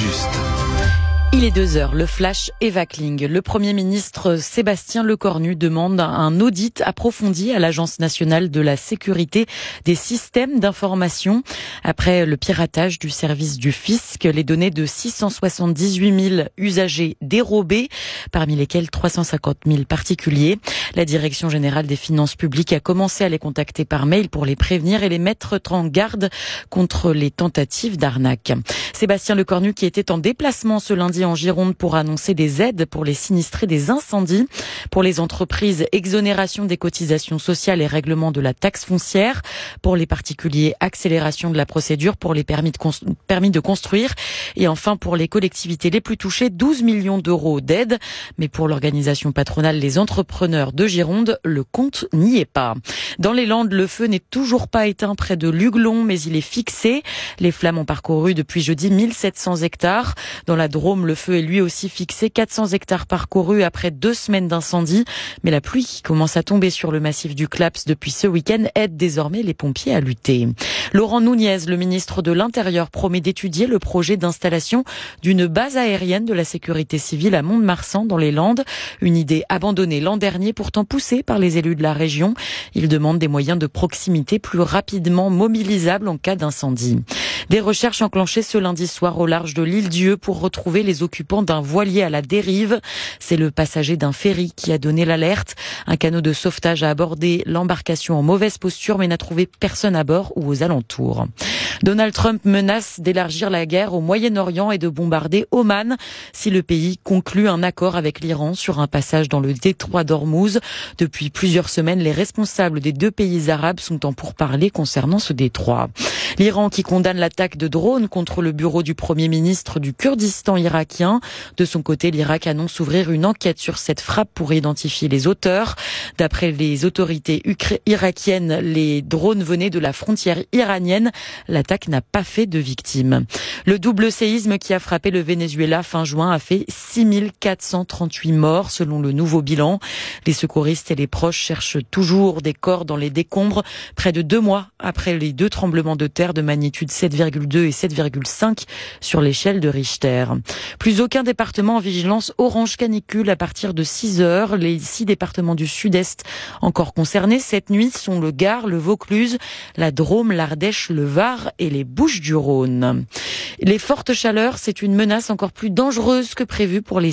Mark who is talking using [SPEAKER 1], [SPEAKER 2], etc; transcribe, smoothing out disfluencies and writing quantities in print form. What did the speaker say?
[SPEAKER 1] juste.
[SPEAKER 2] Il est 2h, le flash Eva Kling. Le Premier ministre Sébastien Lecornu demande un audit approfondi à l'Agence nationale de la sécurité des systèmes d'information. Après le piratage du service du fisc, les données de 678 000 usagers dérobées, parmi lesquels 350 000 particuliers. La Direction générale des finances publiques a commencé à les contacter par mail pour les prévenir et les mettre en garde contre les tentatives d'arnaque. Sébastien Lecornu, qui était en déplacement ce lundi en Gironde pour annoncer des aides pour les sinistrés des incendies. Pour les entreprises, exonération des cotisations sociales et règlement de la taxe foncière. Pour les particuliers, accélération de la procédure pour les permis de construire. Et enfin, pour les collectivités les plus touchées, 12 millions d'euros d'aide. Mais pour l'organisation patronale Les Entrepreneurs de Gironde, le compte n'y est pas. Dans les Landes, le feu n'est toujours pas éteint près de Luglon, mais il est fixé. Les flammes ont parcouru depuis jeudi 1700 hectares. Dans la Drôme, le feu est lui aussi fixé, 400 hectares parcourus après 2 semaines d'incendie. Mais la pluie qui commence à tomber sur le massif du Claps depuis ce week-end aide désormais les pompiers à lutter. Laurent Nunez, le ministre de l'Intérieur, promet d'étudier le projet d'installation d'une base aérienne de la sécurité civile à Mont-de-Marsan dans les Landes. Une idée abandonnée l'an dernier, pourtant poussée par les élus de la région. Il demande des moyens de proximité plus rapidement mobilisables en cas d'incendie. Des recherches enclenchées ce lundi soir au large de l'île Dieu pour retrouver les occupants d'un voilier à la dérive. C'est le passager d'un ferry qui a donné l'alerte. Un canot de sauvetage a abordé l'embarcation en mauvaise posture mais n'a trouvé personne à bord ou aux alentours. Donald Trump menace d'élargir la guerre au Moyen-Orient et de bombarder Oman si le pays conclut un accord avec l'Iran sur un passage dans le détroit d'Ormuz. Depuis plusieurs semaines, les responsables des 2 pays arabes sont en pourparlers concernant ce détroit. L'Iran qui condamne l'attaque de drones contre le bureau du Premier ministre du Kurdistan irakien. De son côté, l'Irak annonce ouvrir une enquête sur cette frappe pour identifier les auteurs. D'après les autorités irakiennes, les drones venaient de la frontière iranienne. L'attaque n'a pas fait de victimes. Le double séisme qui a frappé le Venezuela fin juin a fait 6438 morts selon le nouveau bilan. Les secouristes et les proches cherchent toujours des corps dans les décombres près de 2 mois après les 2 tremblements de terre de magnitude 7,2 et 7,5 sur l'échelle de Richter. Plus aucun département en vigilance orange canicule à partir de 6h. Les 6 départements du sud-est encore concernés cette nuit sont le Gard, le Vaucluse, la Drôme, l'Ardèche, le Var et les Bouches-du-Rhône. Les fortes chaleurs, c'est une menace encore plus dangereuse que prévu pour les